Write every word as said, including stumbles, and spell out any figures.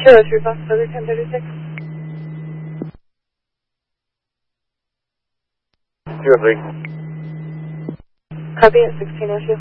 Kilo three Fox, Feather ten thirty-six. Two or three. Copy at sixteen oh two.